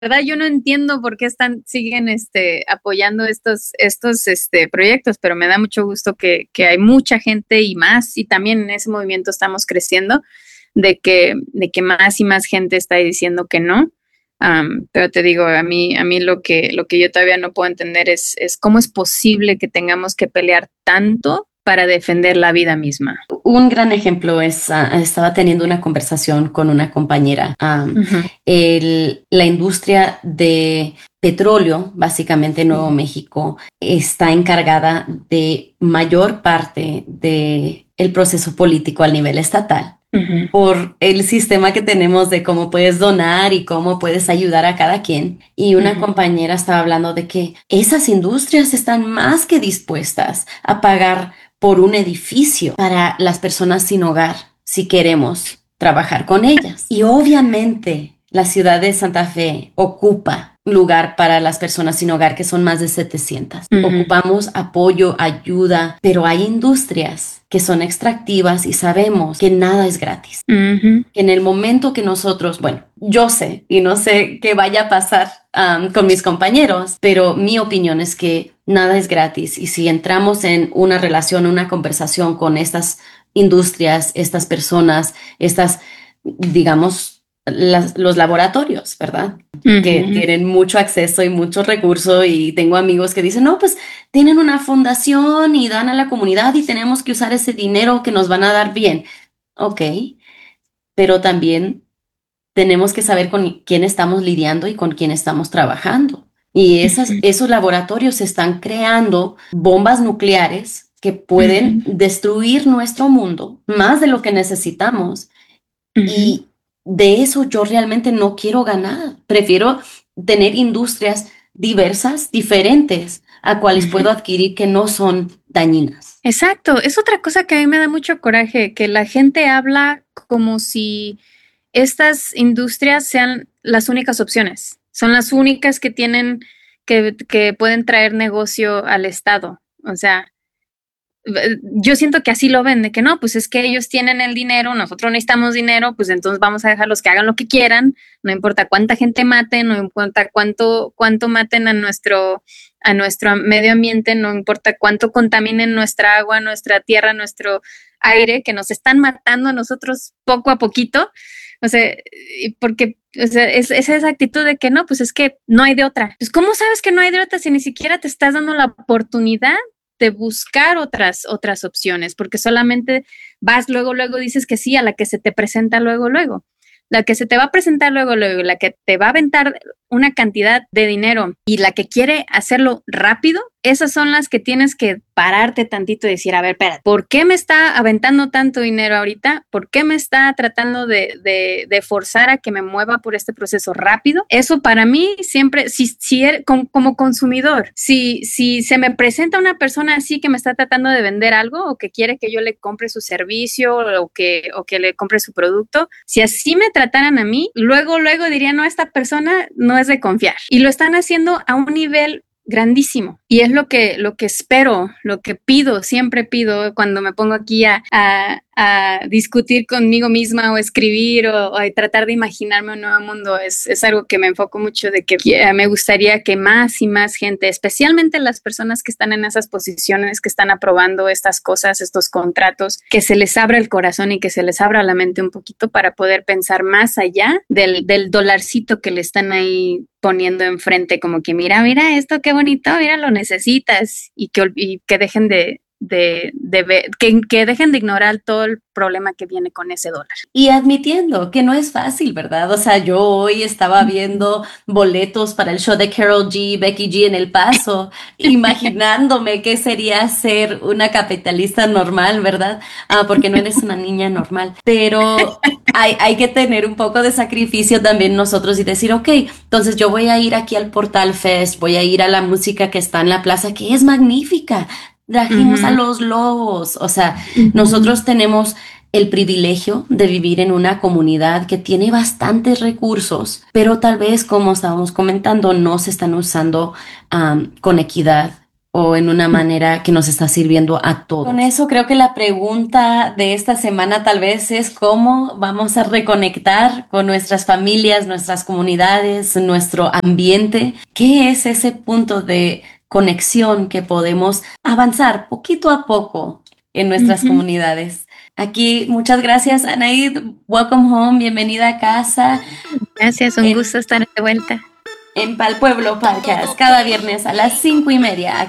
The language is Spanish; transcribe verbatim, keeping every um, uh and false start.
verdad yo no entiendo por qué están, siguen este, apoyando estos, estos este, proyectos, pero me da mucho gusto que, que hay mucha gente y más, y también en ese movimiento estamos creciendo, de que, de que más y más gente está diciendo que no. Um, pero te digo, a mí, a mí lo que, lo que yo todavía no puedo entender es, es cómo es posible que tengamos que pelear tanto para defender la vida misma. Un gran ejemplo es, uh, estaba teniendo una conversación con una compañera. Um, uh-huh. el, la industria de petróleo, básicamente en Nuevo uh-huh. México, está encargada de mayor parte de el proceso político a nivel estatal. Uh-huh. Por el sistema que tenemos de cómo puedes donar y cómo puedes ayudar a cada quien. Y una uh-huh. compañera estaba hablando de que esas industrias están más que dispuestas a pagar por un edificio para las personas sin hogar, si queremos trabajar con ellas. Y obviamente la ciudad de Santa Fe ocupa lugar para las personas sin hogar, que son más de setecientas. Uh-huh. Ocupamos apoyo, ayuda, pero hay industrias que son extractivas y sabemos que nada es gratis. Uh-huh. En el momento que nosotros, bueno, yo sé y no sé qué vaya a pasar um, con mis compañeros, pero mi opinión es que nada es gratis, y si entramos en una relación, una conversación con estas industrias, estas personas, estas, digamos, Las, los laboratorios, ¿verdad? Uh-huh. Que tienen mucho acceso y mucho recurso, y tengo amigos que dicen, no, pues tienen una fundación y dan a la comunidad y tenemos que usar ese dinero que nos van a dar bien. Ok, pero también tenemos que saber con quién estamos lidiando y con quién estamos trabajando. Y esas, uh-huh. esos laboratorios están creando bombas nucleares que pueden uh-huh. destruir nuestro mundo más de lo que necesitamos. Uh-huh. Y de eso yo realmente no quiero ganar. Prefiero tener industrias diversas, diferentes, a cuales uh-huh. puedo adquirir, que no son dañinas. Exacto. Es otra cosa que a mí me da mucho coraje, que la gente habla como si estas industrias sean las únicas opciones. Son las únicas que tienen, que, que pueden traer negocio al Estado. O sea, yo siento que así lo ven, de que no, pues es que ellos tienen el dinero, nosotros necesitamos dinero, pues entonces vamos a dejarlos que hagan lo que quieran, no importa cuánta gente maten, no importa cuánto, cuánto maten a nuestro, a nuestro medio ambiente, no importa cuánto contaminen nuestra agua, nuestra tierra, nuestro aire, que nos están matando a nosotros poco a poquito. O sea, porque o sea, es, es esa actitud de que no, pues es que no hay de otra. Pues ¿cómo sabes que no hay de otra si ni siquiera te estás dando la oportunidad de buscar otras, otras opciones? Porque solamente vas luego, luego dices que sí a la que se te presenta luego, luego. La que se te va a presentar luego, luego, la que te va a aventar una cantidad de dinero y la que quiere hacerlo rápido, esas son las que tienes que pararte tantito y decir, a ver, espera, ¿por qué me está aventando tanto dinero ahorita? ¿Por qué me está tratando de, de, de forzar a que me mueva por este proceso rápido? Eso para mí siempre, si, si er, como, como consumidor, si, si se me presenta una persona así que me está tratando de vender algo o que quiere que yo le compre su servicio o que, o que le compre su producto, si así me trataran a mí, luego, luego diría, no, esta persona no es de confiar. Y lo están haciendo a un nivel grandísimo. Y es lo que, lo que espero, lo que pido, siempre pido cuando me pongo aquí a, a, a discutir conmigo misma o escribir o, o a tratar de imaginarme un nuevo mundo. Es, es algo que me enfoco mucho, de que me gustaría que más y más gente, especialmente las personas que están en esas posiciones, que están aprobando estas cosas, estos contratos, que se les abra el corazón y que se les abra la mente un poquito para poder pensar más allá del, del dolarcito que le están ahí poniendo enfrente, como que mira, mira esto, qué bonito, mira, lo necesitas, y que, y que dejen de, de, de ver, que, que dejen de ignorar todo el problema que viene con ese dólar. Y admitiendo que no es fácil, ¿verdad? O sea, yo hoy estaba viendo boletos para el show de Karol G, Becky G en El Paso, imaginándome qué sería ser una capitalista normal, ¿verdad? Ah, porque no eres una niña normal. Pero hay, hay que tener un poco de sacrificio también nosotros y decir, ok, entonces yo voy a ir aquí al Portal Fest, voy a ir a la música que está en la plaza, que es magnífica. Trajimos uh-huh. a Los Lobos, o sea, uh-huh. nosotros tenemos el privilegio de vivir en una comunidad que tiene bastantes recursos, pero tal vez, como estábamos comentando, no se están usando um, con equidad o en una manera que nos está sirviendo a todos. Con eso creo que la pregunta de esta semana tal vez es cómo vamos a reconectar con nuestras familias, nuestras comunidades, nuestro ambiente. ¿Qué es ese punto de conexión que podemos avanzar poquito a poco en nuestras uh-huh. comunidades? Aquí, muchas gracias, Anaid. Welcome home, bienvenida a casa. Gracias, un en, gusto estar de vuelta. En Pal Pueblo Podcast, cada viernes a las cinco y media.